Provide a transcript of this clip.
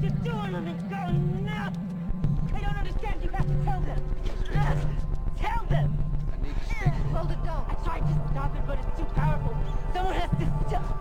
you doing? Let me go now! They don't understand. You have to tell them. Tell them! I need to speak. Hold it down. I tried to stop it, but it's too powerful. Someone has to stop.